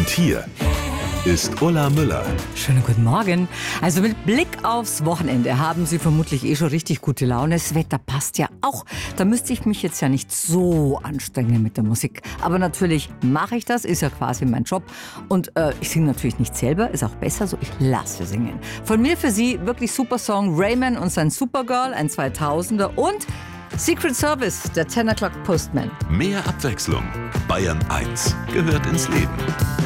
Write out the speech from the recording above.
Und hier ist Ulla Müller. Schönen guten Morgen. Also mit Blick aufs Wochenende haben Sie vermutlich schon richtig gute Laune. Das Wetter passt ja auch. Da müsste ich mich jetzt ja nicht so anstrengen mit der Musik. Aber natürlich mache ich das, ist ja quasi mein Job. Und ich singe natürlich nicht selber, ist auch besser so. Ich lasse singen. Von mir für Sie wirklich super Song Rayman und sein Supergirl, ein 2000er und Secret Service, der 10 O'Clock Postman. Mehr Abwechslung. Bayern 1 gehört ins Leben.